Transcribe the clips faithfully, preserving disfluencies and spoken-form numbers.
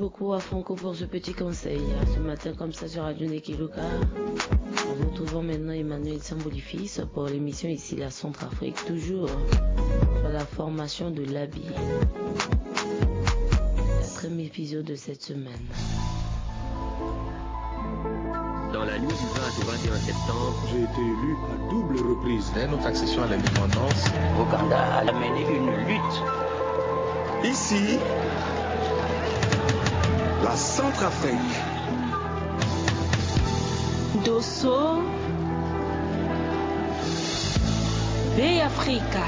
beaucoup à Franco pour ce petit conseil. Ce matin, comme ça, sur Radio Nekiluka, nous retrouvons maintenant Emmanuel Sambolifis pour l'émission Ici la Centrafrique, toujours sur la formation de l'habit. Quatrième épisode de cette semaine. Dans la nuit du vingt au vingt et un septembre, j'ai été élu à double reprise. Dès notre accession à l'indépendance, Ouganda a mené une lutte. Ici, la Centrafrique. Dosso, Bay Africa.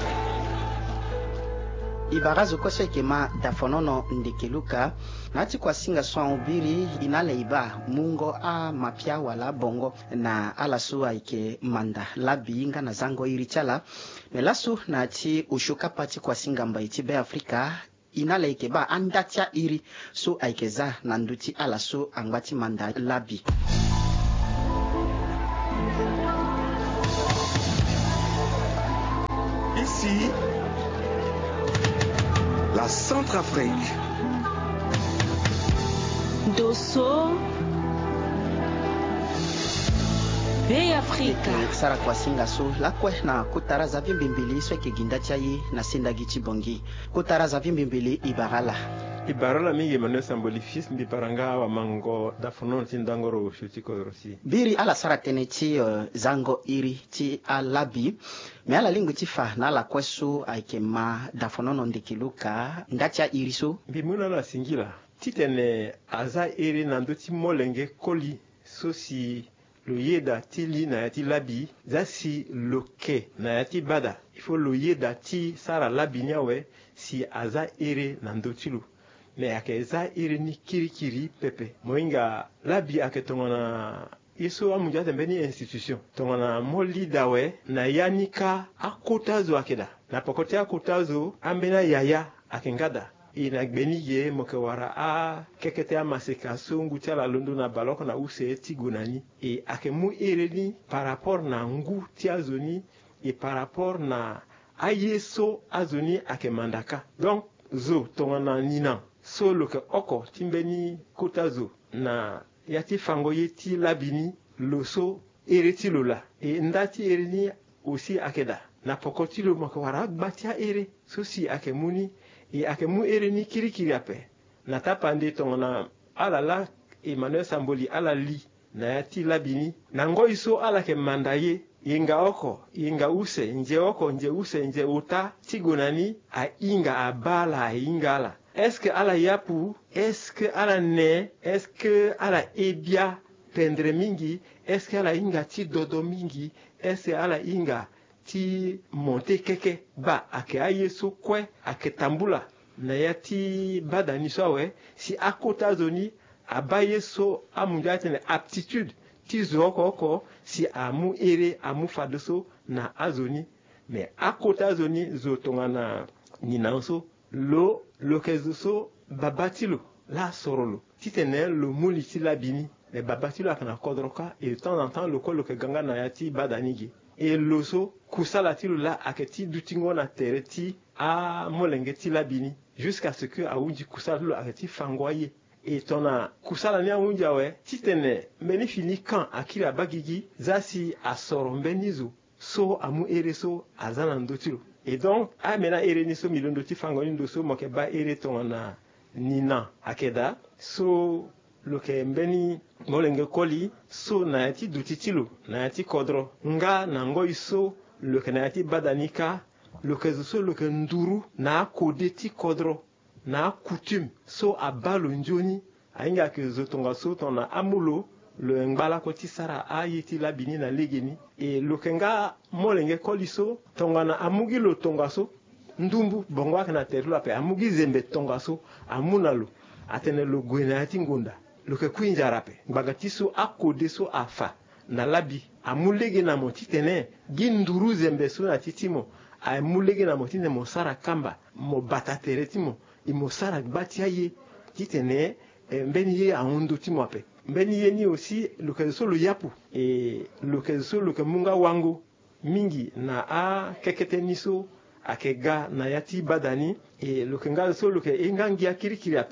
Ibarazo kwa sekema dafonono ndekeluka nati kwa singa swa ubiri inale iba mungo a mapia wala bongo na alasu aike manda labinga na zango irichala melasu nati ushuka pati kwa singa mbaiti Bay Africa inale ike ba andatia iri su aikeza na nduti alasu angwati manda labi. Ici, la Centrafrique. Dosso, Bay Africa. Sara kwa singa so lakwe na kutaraza vimbimbili sweke gindachayi na sindagi chibongi. Kutaraza vimbimbili ibarala. Ibarala mingi Emmanuel Sambolifis mbiparanga wa mango dafunon tindangoro shuti kodrosi. Biri ala sara tenechi uh, zango iri ti alabi. Me ala lingu tifa na ala kwesu aikema dafunono ndikiluka ndacha iriso. Bimuna la singila. Titene aza iri nanduti molenge koli sosi lo yeda tili na yati labi zasi loke na yati bada. Ifo lo yeda ti sara labi nyawe si aza iri nandotilu. Me ake za iri ni kiri kiri pepe. Moinga labi ake tongona iso amunja tembeni institution. Tongona moli dawe na yanika akotazo akeda. Na pokote akotazo ambena yaya akengada. Ina gbenige mokewara a kekete amaseka sungu tiala londo na baloko na use tigunani. E ake mu iri ni par rapport na ngu tiazoni e par rapport na ayeso azoni ake mandaka. Donc zo tongona nina. So loke oko timbeni kotazo na yati fango yeti labini loso ereti lola e ndati erini aussi akeda na pokoti lo makwara batia ere so si akemuni e akemu ereni kirikiri ape na tapande tongona alala Emmanuel Samboli alali na yati labini na ngoiso ala ke mandaye inga oko inga use nje oko nje use nje uta tigonani a inga abala a ingala. Est-ce que ala yapu, est-ce que ala ne, est-ce que ala ebia pendre mingi, est-ce que ala inga ti dodo mingi, est-ce que ala inga ti monte keke ba ake ayeso kwe ake tambula na yati bada nisawe si akota zoni abaye so amunja tene aptitude ti zoko oko si amu ere amu fadoso na azoni me akota zoni zotongana ninanso lo lokezuso babatilo la sorolo titene lo muliti labini le babatilo akana kodroka et de temps en temps le kolo ke ganga na yati badanigi et loso kusalatilo la aketi dutingo na tereti a molengeti labini jusqu'à ce que aunji kusalatilo aketi fangwaye et tona kusala ni aunja we titene meni fini kan akira bagigi zasi asorombenizo so amu ereso azana ndotilo. Et donc, a mena ere ni so milon doti fangoni ndoso moke ba ere tongana nina akeda so loke mbeni molenge koli so na yati dutitilo na yati kodro nga na ngo iso loke na yati badanika loke so loke nduru na kodeti kodro na coutume so abalo njoni ainga ke zotonga so tona amulo le ngbala koti sara ayiti labini na legeni e lokenga molenge koliso tongana amugi lo tongaso ndumbu bongwa kana terula pe amugi zembe tongaso amunalo atene lo gwena ati ngunda loke kwinja rape bagatiso akodeso afa na labi amulege na motitene ginduru zembe so na titimo amulege na motine mo sara kamba mo batateretimo imo sara batiaye titene mbeni ye aundu timo ape mbeni yeni aussi lokezo lo yapu e lokezo lo kemunga wangu mingi na a kekete niso akega na yati badani e lokenga so loke ingangi akirikiri ape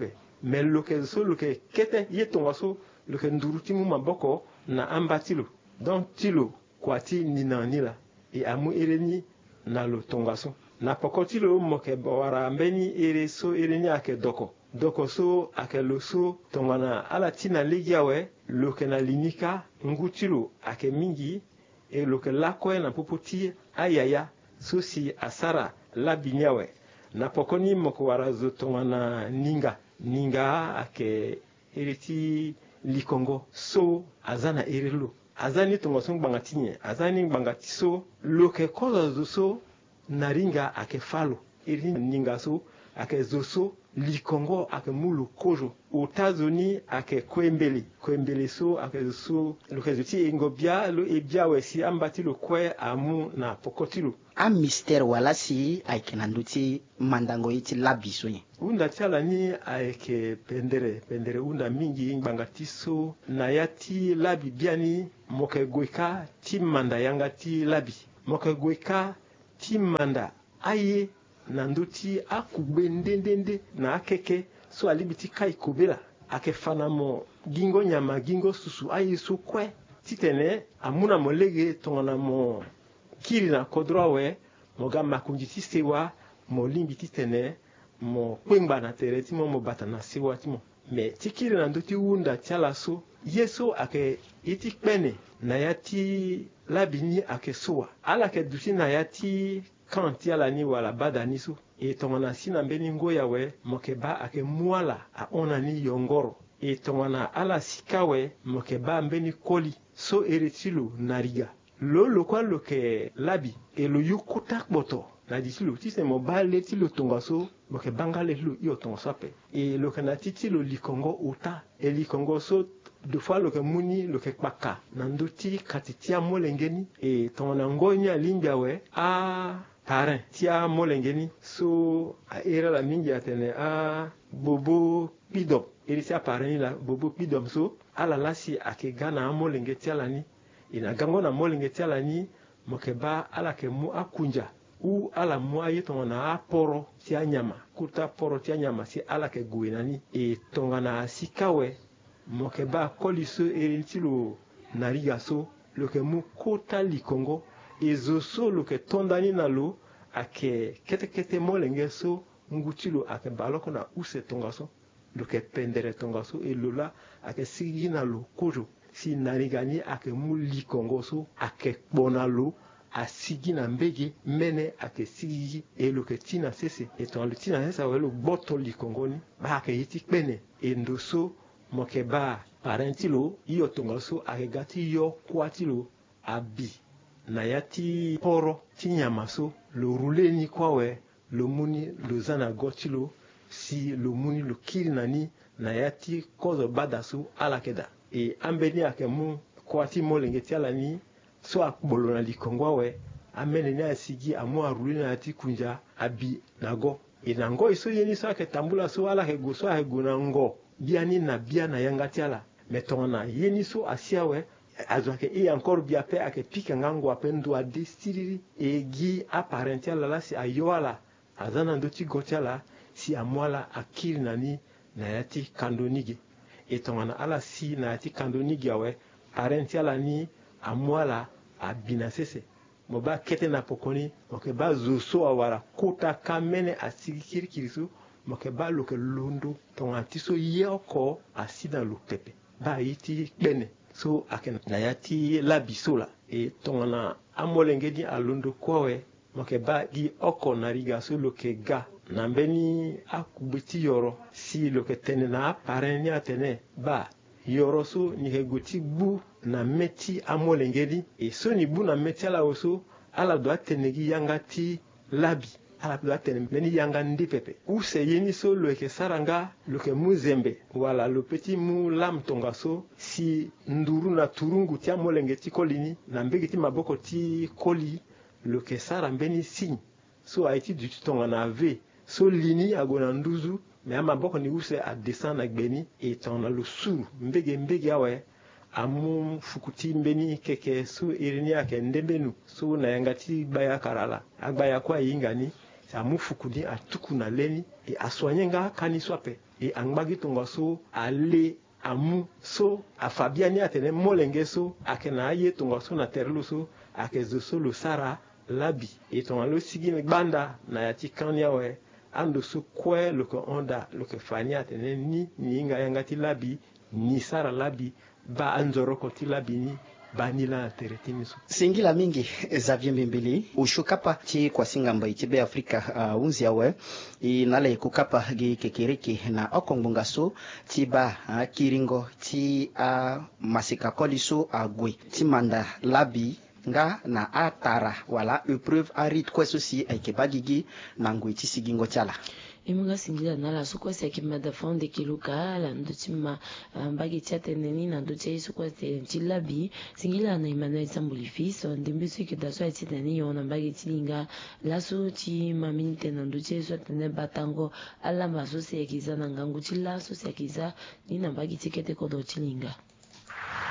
mais lo ke so lo ke kete ye tonga so lo ke nduruti mu maboko na ambatilo donc tilo kwati ninani la e amu ereni na lo tonga so na pokotilo mo ke bawara mbeni ere so ereni ake doko doko so ake lo so tongana ala tina ligiawe lo ke na linika ngutilo ake mingi e lo ke lako na popoti ayaya so si asara la binyawe na pokoni moko warazo tongana ninga ninga ake eriti likongo so azana erelo azani tongo so bangatinye azani bangati so lo ke kozo so naringa ake falo eri ninga so ake zoso likongo ake mulu kojo utazoni ake kwembele kwembele so ake so lo ke zoti ingobia lo ebia wesi ambati lo kwe amu na pokotilo a mystère wala si aike nanduti mandango iti labiso ye unda chala ni aike pendere pendere unda mingi ngbangati so na yati labi biani moke goika ti manda yanga ti labi moke goika ti manda aye nanduti akugbe ndendende na akeke so alibiti kai kobela ake fanamo gingo nyama gingo susu aye so kwe titene amuna molege tongana mo kiri na kodrowe moga makunjiti sewa mo limbi titene mo kwengba na tereti mo mo bata na sewa timo me tikiri na nduti wunda chala so yeso ake iti pene na yati labini ake sowa ala ke duti na yati kanti ala ni wala bada ni so e tongana sina mbeni ngoya we mokeba ake muala a onani yongoro e tongana ala sikawe mokeba mbeni koli so eretilo nariga lo lo kwa lo ke labi e lo yukuta boto na disilo ti se mo bale ti lo tonga so mo ke bangale lo yo tonga sape e lo ke na titi lo likongo uta e likongo so de fois lo ke muni lo ke kpaka na ndoti katitia molengeni e tona ngonya limbia we a parent tia molengeni so a era la mingi atene a bobo pidom erisia parent la bobo pidom so ala lasi ake gana molenge tia lani ina gango na molenge tia lani mokeba ala ke mu akunja u ala mu ayetonga na aporo tia nyama kuta poro tia nyama si ala ke guenani e tonga na sikawe mokeba koliso erintilo nariga so lo ke mu kota likongo ezoso lo ke tondani na lo ake kete kete molenge so ngutilo ake baloko na use tonga so lo ke pendere tonga so e lola ake sigi na lo kojo si narigani ake mu likongo so ake bonalo asigi na mbege mene ake sigi e lo ke tina sese e ton lo tina sese welo boto likongo ni ba ake yiti pene e ndoso mokeba parentilo iyo tonga so ake gati yo kwatilo abi na yati poro ti nyama so lo rule ni kwawe lo muni lo zana gotilo si lo muni lo kiri nani na yati kozo bada so ala keda e ambeni ake mu kwati molenge ti ala ni so akbolo na likongo we amene ni asigi amu arule na yati kunja abi nago e nango iso yeni so ake tambula so ala ke go so ake go na ngo biani na bia na yanga ti ala metona yeni so asiawe azoke e encore bia pe ake pika ngango apendo a destiriri e gi apparenti ala la si ayoala azana ndoti gotiala si amwala akiri nani na yati kandonige e tongana ala si na yati kandonige awe parenti ala ni amwala abina sese moba kete na pokoni moke ba zoso awara kota kamene asigi kirikirisu moke ba loke londo tonga tiso yoko asida lo pepe ba yiti bene so aken na yati labisola e tongana amolengedi alondo kwawe moke ba di oko nariga so loke ga na mbeni akubiti yoro si loke tene na pareni atene ba yoro so ni hegoti bu na meti amolengedi e so ni bu na meti ala oso ala do atenegi yangati labi ala do atene meni yanga ndi pepe u se yeni so loke saranga loke muzembe wala lo petit mu lam tonga so si nduru na turungu tia molengeti kolini na mbegeti maboko ti koli loke sara mbeni signe so aiti du tonga na ve so lini agona nduzu me ama boko ni use a descend na gbeni e tona lo suru mbege mbege awe amu fukuti mbeni keke so irini ake ndembenu so na yangati baya karala agbaya kwa yingani amu fukudi atuku na leni e aswanyenga kani swape e angbagi tongo so ale amu so a fabiani atene molenge so akena aye tongo so na terlo so akezo so lo sara labi e tongo lo sigine banda na yati kanya we ando so kwe lo ko onda lo ke fani atene ni ni nga yangati labi ni sara labi ba anzoro ko ti labi ni banila teretini so singila mingi Xavier Mbimbili ushukapa ti kwa singa mbai ti be Afrika uh, unzi yawe inale kukapa gi kekeriki na okongbunga so ti ba uh, kiringo ti uh, masika koliso agwe ti manda labi nga na atara wala épreuve arit kweso si aikebagigi na ngwe ti sigingo tiala imunga singila nala sukwa se kimada fonde kiluka la ndotima mbagi tiateneni na ndotia sukwa se tilabi singila na Emmanuel Tsambuli fils ndembe su ke daso atiteni yona mbagi tilinga laso ti maminte na ndotia so tene batango ala maso se kiza na ngangu ti laso se kiza ni na mbagi tikete ko do tilinga